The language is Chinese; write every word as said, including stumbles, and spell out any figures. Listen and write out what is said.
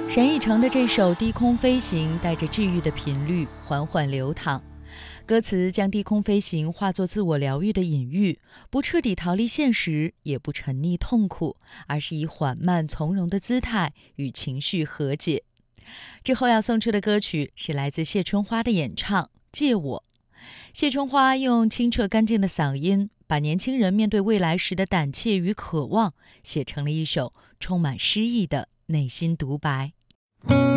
沈以诚的这首《低空飞行》带着治愈的频率缓缓流淌，歌词将低空飞行化作自我疗愈的隐喻，不彻底逃离现实，也不沉溺痛苦，而是以缓慢从容的姿态与情绪和解。之后要送出的歌曲是来自谢春花的演唱《借我》。谢春花用清澈干净的嗓音，把年轻人面对未来时的胆怯与渴望写成了一首充满诗意的内心独白。